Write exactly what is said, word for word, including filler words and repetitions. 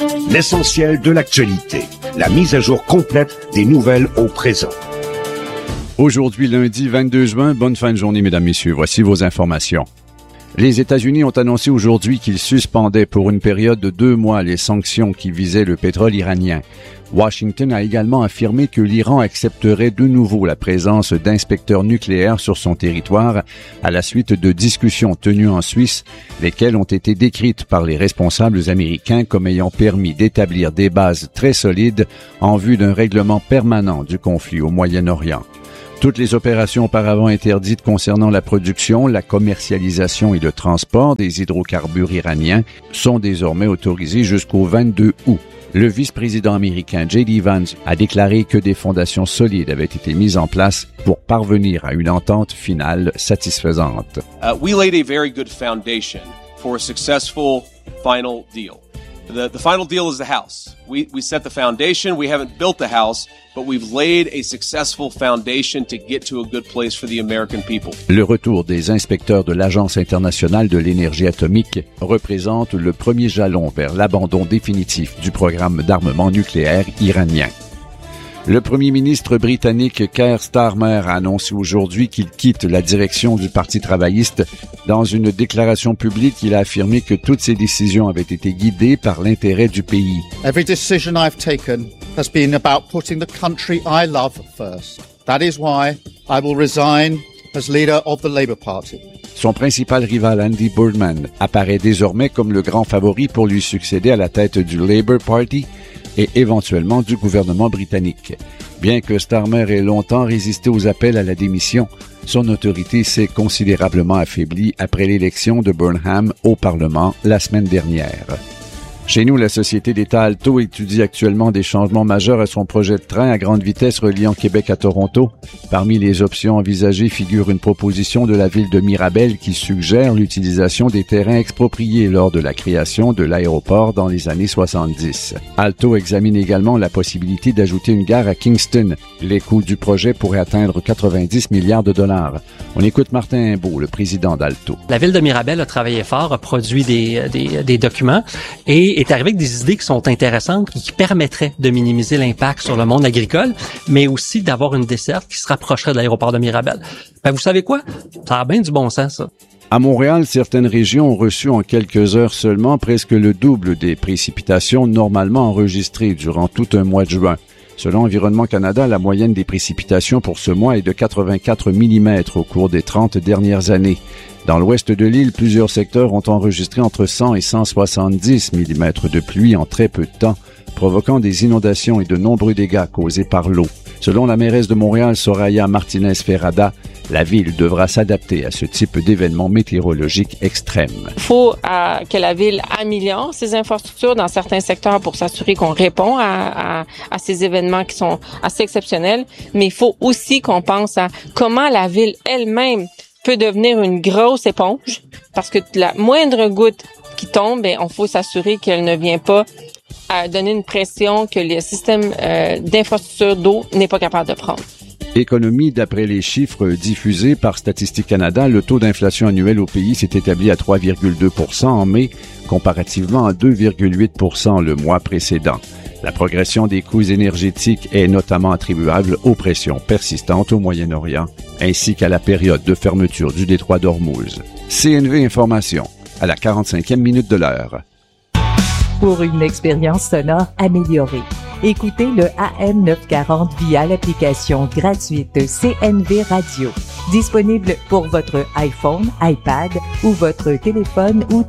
L'essentiel de l'actualité. La mise à jour complète des nouvelles au présent. Aujourd'hui, lundi vingt-deux juin, bonne fin de journée, mesdames, messieurs. Voici vos informations. Les États-Unis ont annoncé aujourd'hui qu'ils suspendaient pour une période de deux mois les sanctions qui visaient le pétrole iranien. Washington a également affirmé que l'Iran accepterait de nouveau la présence d'inspecteurs nucléaires sur son territoire à la suite de discussions tenues en Suisse, lesquelles ont été décrites par les responsables américains comme ayant permis d'établir des bases très solides en vue d'un règlement permanent du conflit au Moyen-Orient. Toutes les opérations auparavant interdites concernant la production, la commercialisation et le transport des hydrocarbures iraniens sont désormais autorisées jusqu'au vingt-deux août. Le vice-président américain J D Vance a déclaré que des fondations solides avaient été mises en place pour parvenir à une entente finale satisfaisante. Uh, we laid a very good foundation for a successful final deal. The, the final deal is the house. We, we set the foundation. We haven't built the house, but we've laid a successful foundation to get to a good place for the American people. Le retour des inspecteurs de l'Agence internationale de l'énergie atomique représente le premier jalon vers l'abandon définitif du programme d'armement nucléaire iranien. Le premier ministre britannique Keir Starmer a annoncé aujourd'hui qu'il quitte la direction du Parti travailliste. Dans une déclaration publique, il a affirmé que toutes ses décisions avaient été guidées par l'intérêt du pays. Every decision I've taken has been about putting the country I love first. That is why I will resign as leader of the Labour Party. Son principal rival Andy Boardman apparaît désormais comme le grand favori pour lui succéder à la tête du Labour Party et éventuellement du gouvernement britannique. Bien que Starmer ait longtemps résisté aux appels à la démission, son autorité s'est considérablement affaiblie après l'élection de Burnham au Parlement la semaine dernière. Chez nous, la société d'État Alto étudie actuellement des changements majeurs à son projet de train à grande vitesse reliant Québec à Toronto. Parmi les options envisagées figure une proposition de la ville de Mirabel qui suggère l'utilisation des terrains expropriés lors de la création de l'aéroport dans les années soixante-dix. Alto examine également la possibilité d'ajouter une gare à Kingston. Les coûts du projet pourraient atteindre quatre-vingt-dix milliards de dollars. On écoute Martin Imbeau, le président d'Alto. La ville de Mirabel a travaillé fort, a produit des, des, des documents et est arrivé avec des idées qui sont intéressantes et qui permettraient de minimiser l'impact sur le monde agricole, mais aussi d'avoir une desserte qui se rapprocherait de l'aéroport de Mirabel. Ben, vous savez quoi? Ça a bien du bon sens, ça. À Montréal, certaines régions ont reçu en quelques heures seulement presque le double des précipitations normalement enregistrées durant tout un mois de juin. Selon Environnement Canada, la moyenne des précipitations pour ce mois est de quatre-vingt-quatre millimètres au cours des trente dernières années. Dans l'ouest de l'île, plusieurs secteurs ont enregistré entre cent et cent soixante-dix millimètres de pluie en très peu de temps, provoquant des inondations et de nombreux dégâts causés par l'eau. Selon la mairesse de Montréal, Soraya Martinez-Ferrada, la ville devra s'adapter à ce type d'événements météorologiques extrêmes. Il faut euh, que la ville améliore ses infrastructures dans certains secteurs pour s'assurer qu'on répond à, à, à ces événements qui sont assez exceptionnels, mais il faut aussi qu'on pense à comment la ville elle-même peut devenir une grosse éponge, parce que la moindre goutte qui tombe, ben, on faut s'assurer qu'elle ne vient pas à donner une pression que le système euh, d'infrastructure d'eau n'est pas capable de prendre. Économie, d'après les chiffres diffusés par Statistique Canada, le taux d'inflation annuel au pays s'est établi à trois virgule deux pour cent en mai, comparativement à deux virgule huit pour cent le mois précédent. La progression des coûts énergétiques est notamment attribuable aux pressions persistantes au Moyen-Orient, ainsi qu'à la période de fermeture du détroit d'Ormuz. C N V Information, à la quarante-cinquième minute de l'heure. Pour une expérience sonore améliorée, écoutez le A M neuf cent quarante via l'application gratuite C N V Radio, disponible pour votre iPhone, iPad ou votre téléphone ou